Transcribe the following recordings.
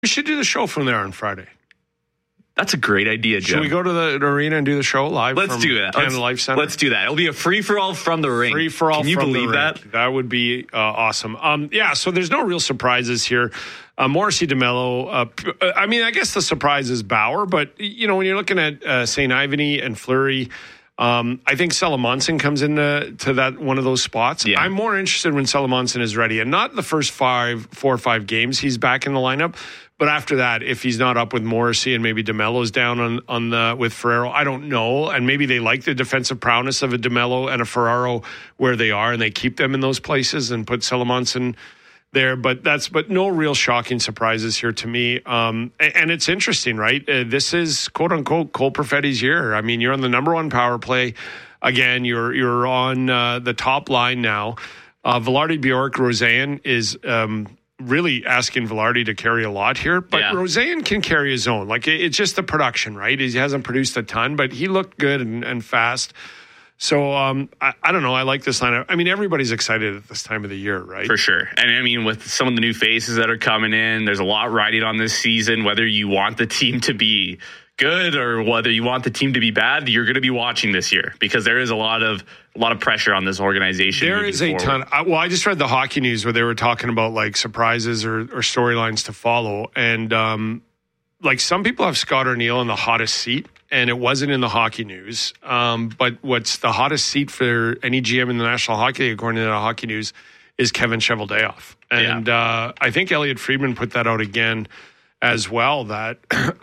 We should do the show from there on Friday. That's a great idea, Jim. Should we go to the arena and do the show live? Let's do that. Canada Life Center. Let's do that. It'll be a free-for-all from the ring. Free-for-all Can you from believe the ring. that? That would be awesome. So there's no real surprises here. Morrissey, DeMello. I guess the surprise is Bauer, but, when you're looking at St. Ivany and Fleury, I think Salamonson comes into that one of those spots. Yeah. I'm more interested when Salamonson is ready, and not the first 4 or 5 games he's back in the lineup. But after that, if he's not up with Morrissey and maybe DeMello's down with Ferraro, I don't know. And maybe they like the defensive prowess of a DeMello and a Ferraro where they are, and they keep them in those places and put Salamonson there. But no real shocking surprises here to me. And it's interesting, right? This is quote unquote Cole Perfetti's year. I mean, you're on the number one power play again. You're on the top line now. Velarde, Bjork, Roseanne is. Really asking Velarde to carry a lot here, but yeah. Roseanne can carry his own. Like, it's just the production, right? He hasn't produced a ton, but he looked good and fast. So I don't know. I like this lineup. I mean, everybody's excited at this time of the year, right? For sure. And I mean, with some of the new faces that are coming in, there's a lot riding on this season. Whether you want the team to be good or whether you want the team to be bad, you're going to be watching this year because there is a lot of pressure on this organization. There is a ton. I just read the Hockey News where they were talking about like surprises or storylines to follow, and like some people have Scott O'Neill in the hottest seat, and it wasn't in the Hockey News. But what's the hottest seat for any GM in the National Hockey League, according to the Hockey News, is Kevin Cheveldayoff, and I think Elliot Friedman put that out again as well. That.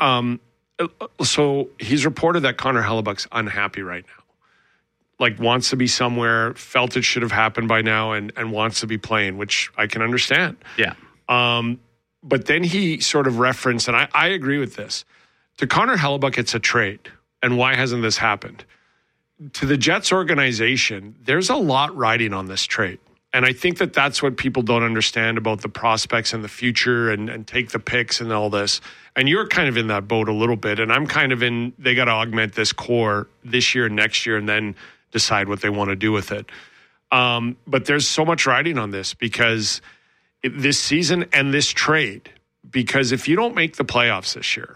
So he's reported that Connor Hellebuyck's unhappy right now. Like, wants to be somewhere, felt it should have happened by now, and wants to be playing, which I can understand. Yeah. But then he sort of referenced, and I agree with this, to Connor Hellebuyck, it's a trade. And why hasn't this happened? To the Jets organization, there's a lot riding on this trade. And I think that that's what people don't understand about the prospects and the future and take the picks and all this. And you're kind of in that boat a little bit. And I'm kind of in, they got to augment this core this year and next year and then decide what they want to do with it. But there's so much riding on this because this season and this trade, because if you don't make the playoffs this year,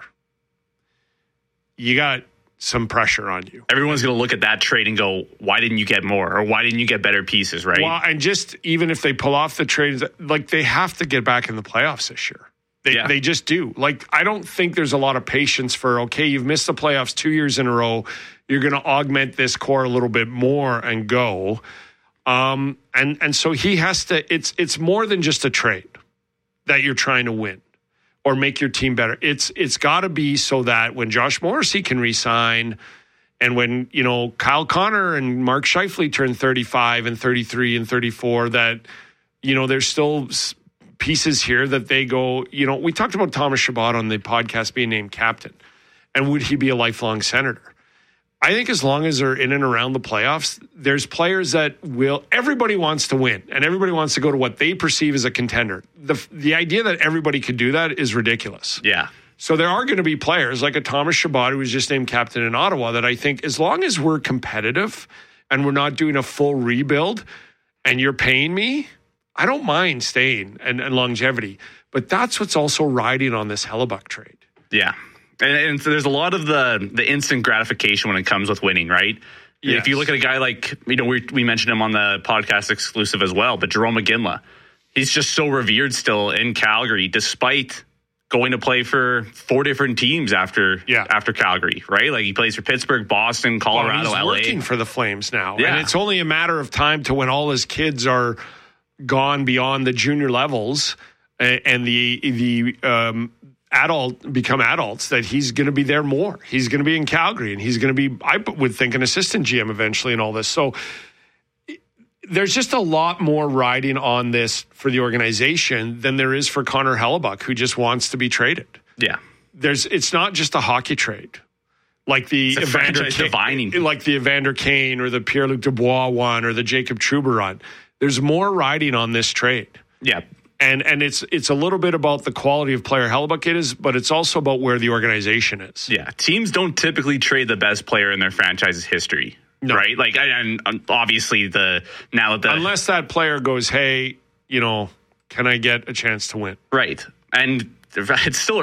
you got some pressure on you. Everyone's going to look at that trade and go, why didn't you get more? Or why didn't you get better pieces, right? Well, and just even if they pull off the trades, like they have to get back in the playoffs this year. They just do. Like, I don't think there's a lot of patience for, okay, you've missed the playoffs 2 years in a row. You're going to augment this core a little bit more and go. And so he has to, it's more than just a trade that you're trying to win or make your team better. It's got to be so that when Josh Morrissey can re-sign and when, Kyle Connor and Mark Scheifele turn 35 and 33 and 34, that, there's still pieces here that they go, we talked about Thomas Chabot on the podcast being named captain. And would he be a lifelong Senator? I think as long as they're in and around the playoffs, there's players that everybody wants to win and everybody wants to go to what they perceive as a contender. The idea that everybody could do that is ridiculous. Yeah. So there are going to be players like a Thomas Chabot who was just named captain in Ottawa that I think as long as we're competitive and we're not doing a full rebuild and you're paying me, I don't mind staying and longevity. But that's what's also riding on this Hellebuyck trade. Yeah. And so there's a lot of the instant gratification when it comes with winning, right? Yes. If you look at a guy like, we mentioned him on the podcast exclusive as well, but Jarome Iginla, he's just so revered still in Calgary, despite going to play for 4 different teams after Calgary, right? Like he plays for Pittsburgh, Boston, Colorado, he's LA. Working for the Flames now. Yeah. And it's only a matter of time to when all his kids are gone beyond the junior levels and the become adults, that he's going to be there more. He's going to be in Calgary, and he's going to be, I would think, an assistant GM eventually and all this. So there's just a lot more riding on this for the organization than there is for Connor Hellebuyck, who just wants to be traded. Yeah. It's not just a hockey trade. Like the Evander Kane or the Pierre-Luc Dubois one or the Jacob Trouba run. There's more riding on this trade. Yeah. And it's a little bit about the quality of player Hellebuyck is, but it's also about where the organization is. Yeah, teams don't typically trade the best player in their franchise's history, right? Like, and obviously unless that player goes, hey, can I get a chance to win? Right. And it's still